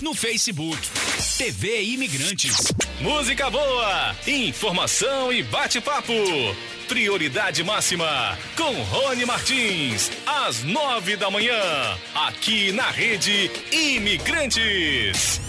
no Facebook. TV Imigrantes. Música boa, informação e bate-papo. Prioridade máxima com Rony Martins, às 9 da manhã, aqui na Rede Imigrantes.